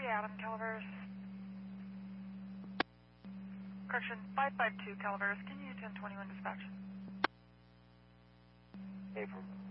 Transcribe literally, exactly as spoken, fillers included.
three Adam, Calaveras. Correction, five five two Calaveras. Can you ten twenty-one dispatch? April.